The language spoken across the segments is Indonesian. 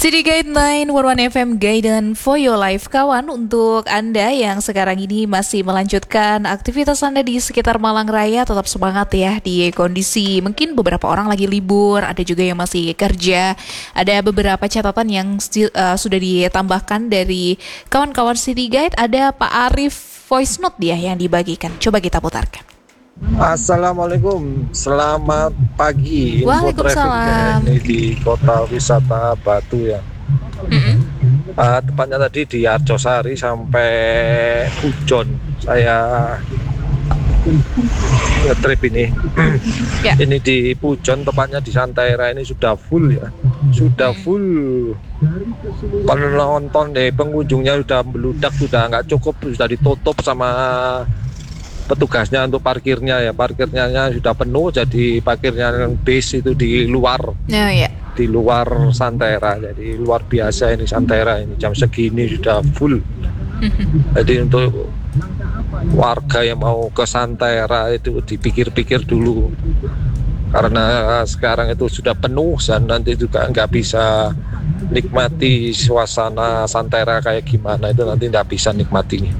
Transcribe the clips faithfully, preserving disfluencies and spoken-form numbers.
City Guide sembilan satu satu F M Guidance for your life, kawan. Untuk Anda yang sekarang ini masih melanjutkan aktivitas Anda di sekitar Malang Raya, tetap semangat ya di kondisi mungkin beberapa orang lagi libur, ada juga yang masih kerja. Ada beberapa catatan yang uh, sudah ditambahkan dari kawan-kawan City Guide. Ada Pak Arif voice note dia yang dibagikan. Coba kita putarkan. Assalamualaikum, selamat pagi. Waalaikumsalam. Ini di kota wisata Batu ya. Mm-hmm. Uh, tepatnya tadi di Arjosari sampai Pujon. Saya nge-trip ini. Yeah. Ini di Pujon, tepatnya di Santaira ini sudah full ya. Sudah full. Penonton deh, pengunjungnya sudah meludak, sudah nggak cukup, sudah ditutup sama petugasnya untuk parkirnya ya. Parkirnya sudah penuh, jadi parkirnya bis itu di luar. Oh, yeah. Di luar Santaira. Jadi luar biasa ini Santaira ini, jam segini sudah full. Jadi untuk warga yang mau ke Santaira itu dipikir-pikir dulu, karena sekarang itu sudah penuh dan nanti juga nggak bisa nikmati suasana Santaira kayak gimana, itu nanti nggak bisa nikmatinya.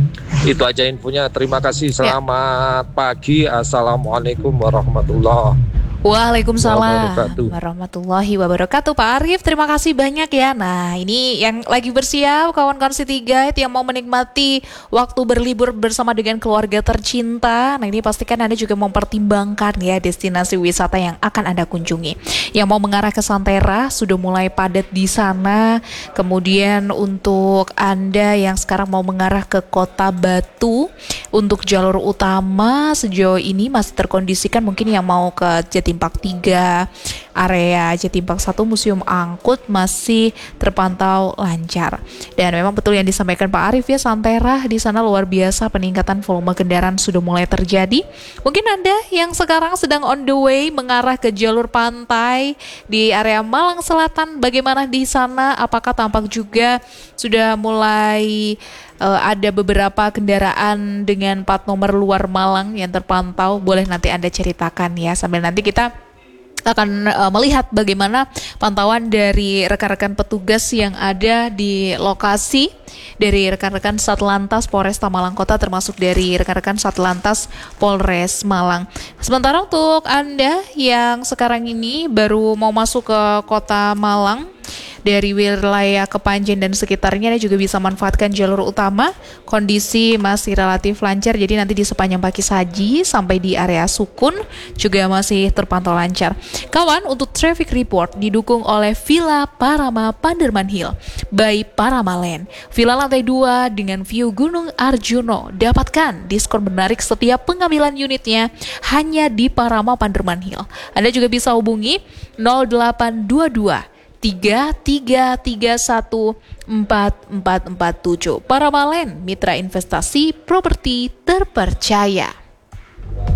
Itu aja infonya, terima kasih, selamat ya. Pagi, assalamualaikum warahmatullahi Waalaikumsalam warahmatullahi wabarakatuh. Pak Arif, terima kasih banyak ya. Nah, ini yang lagi bersiap kawan-kawan City Guide yang mau menikmati waktu berlibur bersama dengan keluarga tercinta. Nah, ini pastikan Anda juga mempertimbangkan ya destinasi wisata yang akan Anda kunjungi. Yang mau mengarah ke Santaira sudah mulai padat di sana. Kemudian untuk Anda yang sekarang mau mengarah ke Kota Batu, untuk jalur utama sejauh ini masih terkondisikan. Mungkin yang mau ke Jatimpak tiga, area Jatimpak satu, Museum Angkut masih terpantau lancar. Dan memang betul yang disampaikan Pak Arif ya, Santaira di sana luar biasa, peningkatan volume kendaraan sudah mulai terjadi. Mungkin Anda yang sekarang sedang on the way mengarah ke jalur pantai di area Malang Selatan, bagaimana di sana? Apakah tampak juga sudah mulai Uh, ada beberapa kendaraan dengan plat nomor luar Malang yang terpantau? Boleh nanti Anda ceritakan ya, sambil nanti kita akan uh, melihat bagaimana pantauan dari rekan-rekan petugas yang ada di lokasi, dari rekan-rekan Satlantas Polresta Malang Kota, termasuk dari rekan-rekan Satlantas Polres Malang. Sementara untuk Anda yang sekarang ini baru mau masuk ke Kota Malang dari wilayah Kepanjen dan sekitarnya, Anda juga bisa manfaatkan jalur utama. Kondisi masih relatif lancar, jadi nanti di sepanjang Pakis Haji sampai di area Sukun juga masih terpantau lancar. Kawan, untuk traffic report didukung oleh Villa Parama Panderman Hill by Parama Land. Villa lantai dua dengan view Gunung Arjuno. Dapatkan diskon menarik setiap pengambilan unitnya hanya di Parama Panderman Hill. Anda juga bisa hubungi nol delapan dua dua tiga tiga tiga satu empat empat empat tujuh. Parama Land, mitra investasi properti terpercaya.